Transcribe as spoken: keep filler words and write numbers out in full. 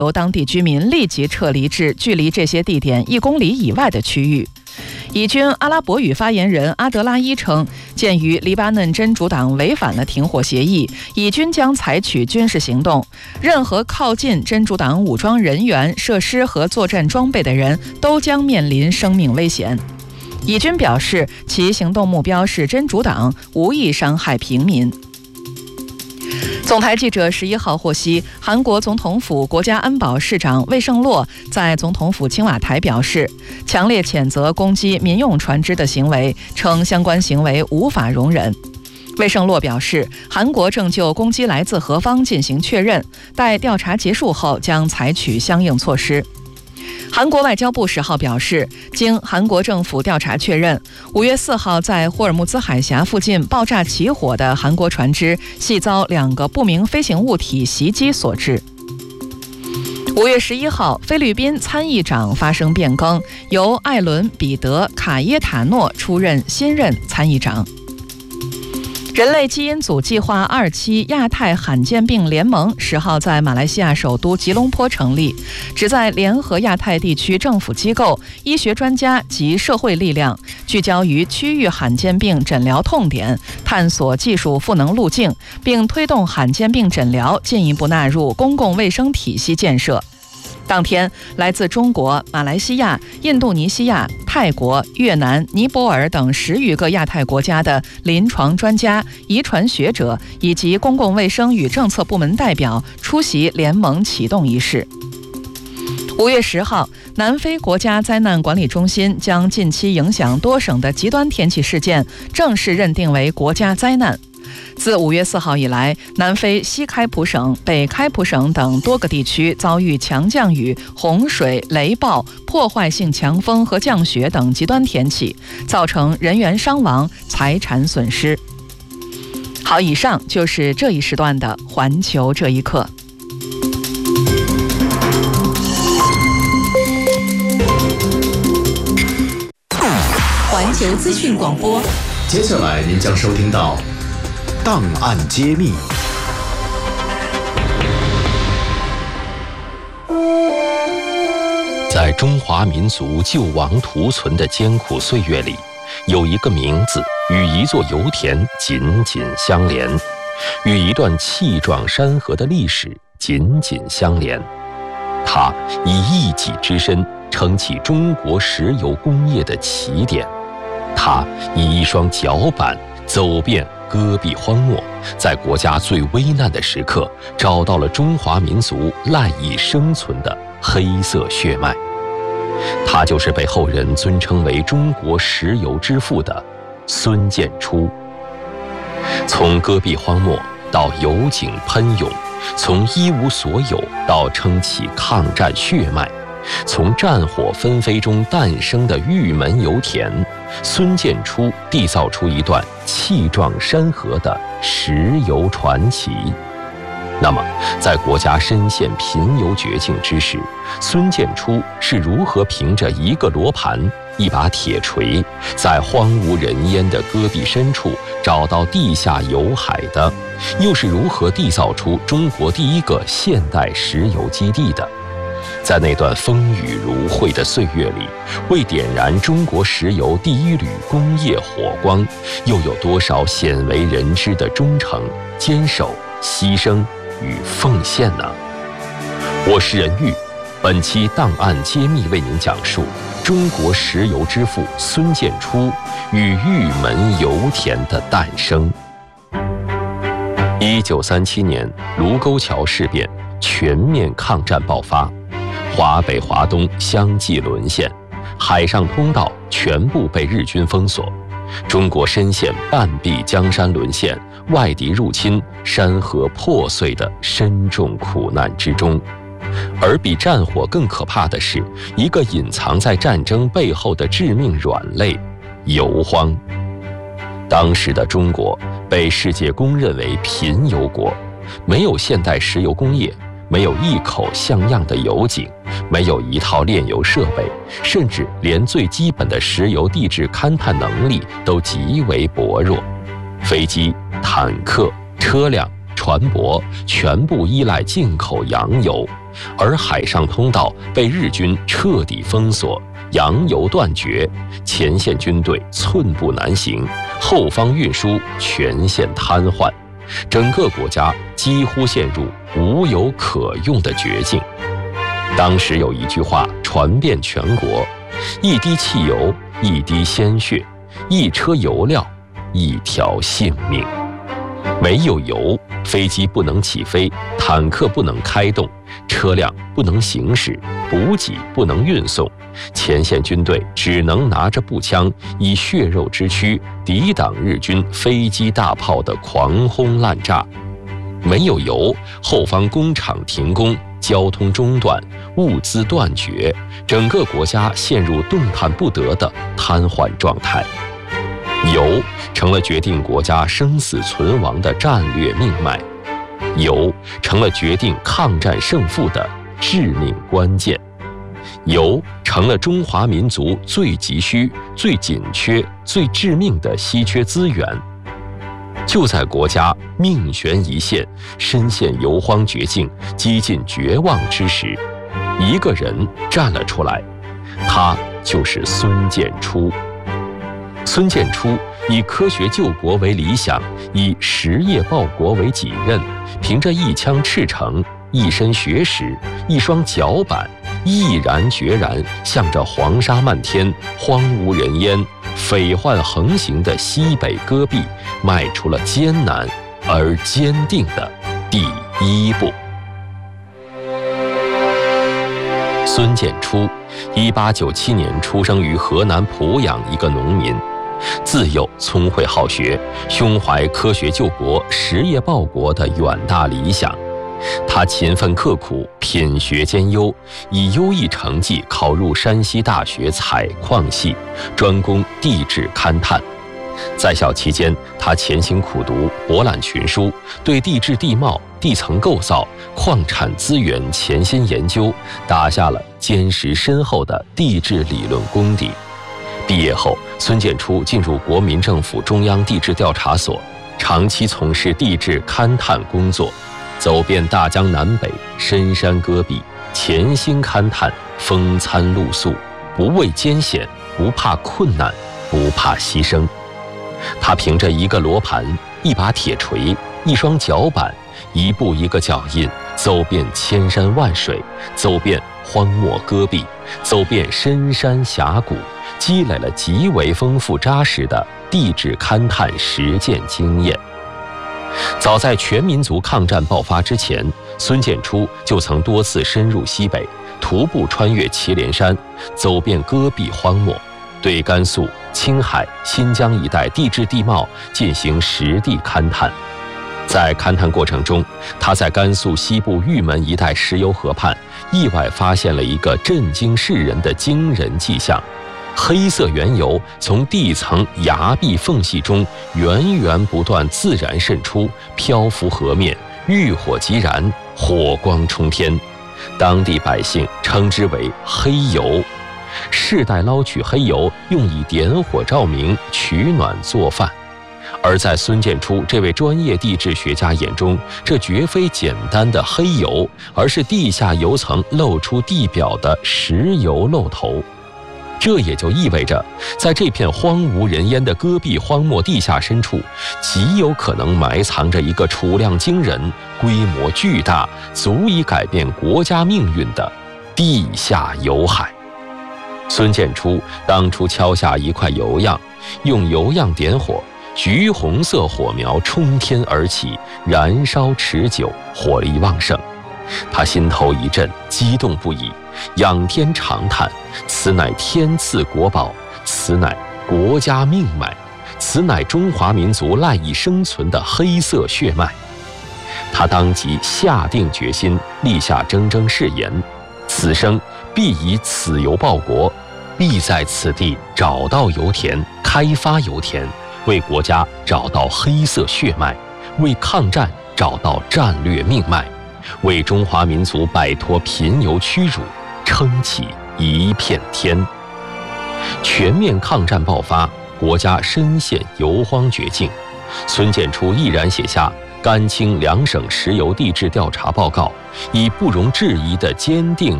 由当地居民立即撤离至距离这些地点一公里以外的区域。以军阿拉伯语发言人阿德拉伊称，鉴于黎巴嫩真主党违反了停火协议，以军将采取军事行动，任何靠近真主党武装人员、设施和作战装备的人都将面临生命危险。以军表示，其行动目标是真主党，无意伤害平民。总台记者十一号获悉，韩国总统府国家安保市长魏胜洛在总统府青瓦台表示，强烈谴责攻击民用船只的行为，称相关行为无法容忍。魏胜洛表示，韩国正就攻击来自何方进行确认，待调查结束后将采取相应措施。韩国外交部十号表示，经韩国政府调查确认，五月四号在霍尔木兹海峡附近爆炸起火的韩国船只系遭两个不明飞行物体袭击所致。五月十一号，菲律宾参议长发生变更，由艾伦·彼得·卡耶塔诺出任新任参议长。人类基因组计划二期亚太罕见病联盟十号在马来西亚首都吉隆坡成立，旨在联合亚太地区政府机构、医学专家及社会力量，聚焦于区域罕见病诊疗痛点，探索技术赋能路径，并推动罕见病诊疗进一步纳入公共卫生体系建设。当天，来自中国、马来西亚、印度尼西亚、泰国、越南、尼泊尔等十余个亚太国家的临床专家、遗传学者以及公共卫生与政策部门代表出席联盟启动仪式。五月十号，南非国家灾难管理中心将近期影响多省的极端天气事件正式认定为国家灾难。自五月四号以来，南非西开普省、北开普省等多个地区遭遇强降雨、洪水、雷暴、破坏性强风和降雪等极端天气，造成人员伤亡、财产损失。好，以上就是这一时段的环球这一刻。 环球资讯广播， 接下来您将收听到档案揭秘。 在中华民族救亡图存的艰苦岁月里，有一个名字与一座油田紧紧相连，与一段气壮山河的历史紧紧相连。它以一己之身撑起中国石油工业的起点，它以一双脚板走遍戈壁荒漠，在国家最危难的时刻找到了中华民族赖以生存的黑色血脉。他就是被后人尊称为中国石油之父的孙建初。从戈壁荒漠到油井喷涌，从一无所有到撑起抗战血脉，从战火纷飞中诞生的玉门油田，孙建初缔造出一段气壮山河的石油传奇。那么，在国家深陷贫油绝境之时，孙建初是如何凭着一个罗盘、一把铁锤，在荒无人烟的戈壁深处找到地下油海的？又是如何缔造出中国第一个现代石油基地的？在那段风雨如晦的岁月里，为点燃中国石油第一缕工业火光，又有多少鲜为人知的忠诚、坚守、牺牲与奉献呢？我是任玉，本期档案揭秘为您讲述中国石油之父孙建初与玉门油田的诞生。一九三七年，卢沟桥事变，全面抗战爆发，华北、华东相继沦陷，海上通道全部被日军封锁，中国深陷半壁江山沦陷、外敌入侵、山河破碎的深重苦难之中。而比战火更可怕的是，一个隐藏在战争背后的致命软肋——油荒。当时的中国被世界公认为贫油国，没有现代石油工业，没有一口像样的油井，没有一套炼油设备，甚至连最基本的石油地质勘探能力都极为薄弱。飞机、坦克、车辆、船舶全部依赖进口洋油， 而海上通道被日军彻底封锁，洋油断绝，前线军队寸步难行，后方运输全线瘫痪，整个国家几乎陷入无油可用的绝境。当时有一句话传遍全国：一滴汽油，一滴鲜血，一车油料，一条性命。没有油，飞机不能起飞，坦克不能开动，车辆不能行驶，补给不能运送，前线军队只能拿着步枪，以血肉之躯抵挡日军飞机大炮的狂轰滥炸。没有油，后方工厂停工，交通中断，物资断绝，整个国家陷入动弹不得的瘫痪状态。油成了决定国家生死存亡的战略命脉，油成了决定抗战胜负的致命关键，油成了中华民族最急需、最紧缺、最致命的稀缺资源。就在国家命悬一线、深陷油荒绝境、几近绝望之时，一个人站了出来，他就是孙建初。孙建初以科学救国为理想，以实业报国为己任，凭着一腔赤诚、一身学识、一双脚板，毅然决然向着黄沙漫天、荒无人烟、匪患横行的西北戈壁迈出了艰难而坚定的第一步。孙建初，一八九七年出生于河南濮阳一个农民，自幼聪慧好学，胸怀科学救国、实业报国的远大理想。他勤奋刻苦，品学兼优，以优异成绩考入山西大学采矿系，专攻地质勘探。在校期间，他潜心苦读，博览群书，对地质地貌、地层构造、矿产资源潜心研究，打下了坚实深厚的地质理论功底。毕业后，孙建初进入国民政府中央地质调查所，长期从事地质勘探工作，走遍大江南北、深山戈壁，潜心勘探，风餐露宿，不畏艰险，不怕困难，不怕牺牲。他凭着一个罗盘、一把铁锤、一双脚板，一步一个脚印，走遍千山万水，走遍荒漠戈壁，走遍深山峡谷，积累了极为丰富扎实的地质勘探实践经验。早在全民族抗战爆发之前，孙建初就曾多次深入西北，徒步穿越祁连山，走遍戈壁荒漠，对甘肃、青海、新疆一带地质地貌进行实地勘探。在勘探过程中，他在甘肃西部玉门一带石油河畔，意外发现了一个震惊世人的惊人迹象：黑色原油从地层崖壁缝隙中源源不断自然渗出，漂浮河面，遇火即燃，火光冲天。当地百姓称之为黑油，世代捞取黑油，用以点火照明、取暖做饭。而在孙建初这位专业地质学家眼中，这绝非简单的黑油，而是地下油层露出地表的石油漏头。这也就意味着，在这片荒无人烟的戈壁荒漠地下深处，极有可能埋藏着一个储量惊人、规模巨大、足以改变国家命运的地下油海。孙建初当初敲下一块油样，用油样点火，橘红色火苗冲天而起，燃烧持久，火力旺盛。他心头一震，激动不已，仰天长叹：此乃天赐国宝，此乃国家命脉，此乃中华民族赖以生存的黑色血脉。他当即下定决心，立下铮铮誓言：此生必以此油报国，必在此地找到油田，开发油田，为国家找到黑色血脉，为抗战找到战略命脉，为中华民族摆脱贫油屈辱撑起一片天。全面抗战爆发，国家深陷油荒绝境，孙建初毅然写下甘青两省石油地质调查报告以不容置疑的坚定